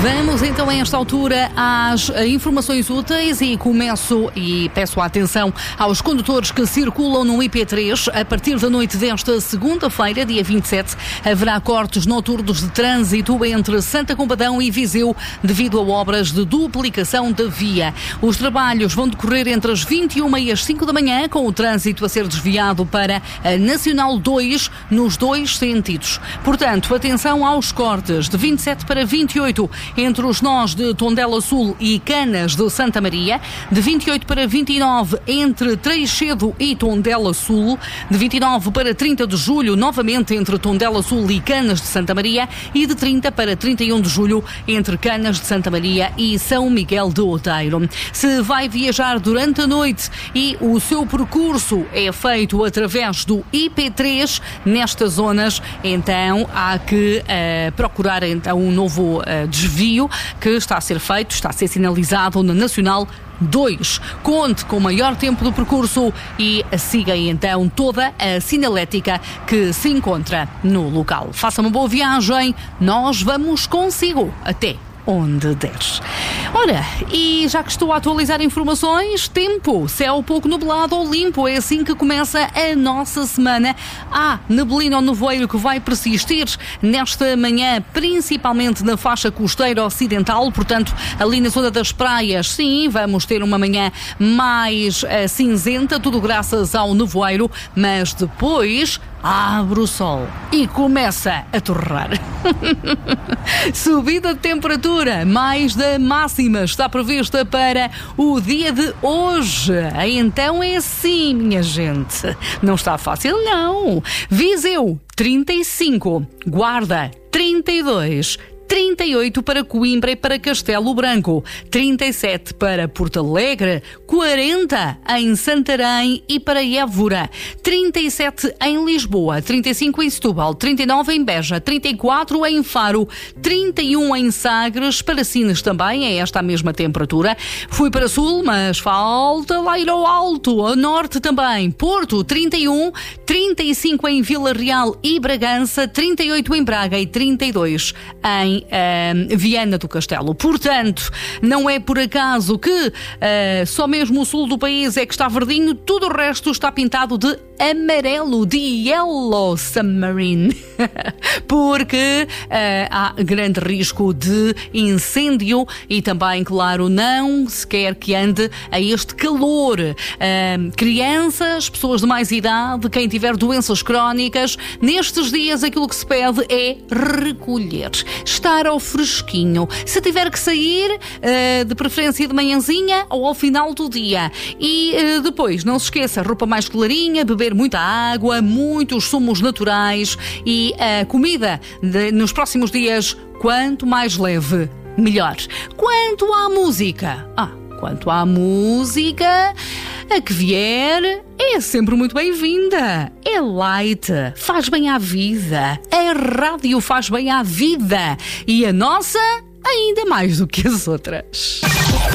Vamos então a esta altura às informações úteis e peço a atenção aos condutores que circulam no IP3. A partir da noite desta segunda-feira, dia 27, haverá cortes noturnos de trânsito entre Santa Combadão e Viseu devido a obras de duplicação da via. Os trabalhos vão decorrer entre as 21 e as 5 da manhã, com o trânsito a ser desviado para a Nacional 2 nos dois sentidos. Portanto, atenção aos cortes de 27 para 28 entre os nós de Tondela Sul e Canas de Santa Maria, de 28 para 29 entre Treixedo e Tondela Sul, de 29 para 30 de julho novamente entre Tondela Sul e Canas de Santa Maria e de 30 para 31 de julho entre Canas de Santa Maria e São Miguel de Outeiro. Se vai viajar durante a noite e o seu percurso é feito através do IP3 nestas zonas, então há que procurar então um novo desvio que está a ser feito, está a ser sinalizado na Nacional 2. Conte com maior tempo do percurso e siga então toda a sinalética que se encontra no local. Faça uma boa viagem, nós vamos consigo até onde der. Ora, e já que estou a atualizar informações, tempo, céu pouco nublado ou limpo, é assim que começa a nossa semana. Há neblina ou nevoeiro que vai persistir nesta manhã, principalmente na faixa costeira ocidental, portanto, ali na zona das praias, sim, vamos ter uma manhã mais cinzenta, tudo graças ao nevoeiro, mas depois abre o sol e começa a torrar. Subida de temperatura, mais da máxima, está prevista para o dia de hoje. Então é assim, minha gente. Não está fácil, não. Viseu, 35. Guarda, 32. 38 para Coimbra e para Castelo Branco, 37 para Porto Alegre, 40 em Santarém e para Évora, 37 em Lisboa, 35 em Setúbal, 39 em Beja, 34 em Faro, 31 em Sagres, para Sines também é esta a mesma temperatura. Fui para Sul, mas falta lá ir ao alto, a Norte também, Porto, 31, 35 em Vila Real e Bragança, 38 em Braga e 32 em Viana do Castelo. Portanto, não é por acaso que só mesmo o sul do país é que está verdinho, tudo o resto está pintado de amarelo, de Yellow Submarine, porque há grande risco de incêndio e também, claro, não se quer que ande a este calor. Crianças, pessoas de mais idade, quem tiver doenças crónicas, nestes dias aquilo que se pede é recolher, estar ao fresquinho. Se tiver que sair, de preferência de manhãzinha ou ao final do dia. E depois, não se esqueça, roupa mais clarinha, beber muita água, muitos sumos naturais e a comida nos próximos dias, quanto mais leve, melhor. Quanto à música, a que vier é sempre muito bem-vinda. É light, faz bem à vida. A rádio faz bem à vida. E a nossa, ainda mais do que as outras.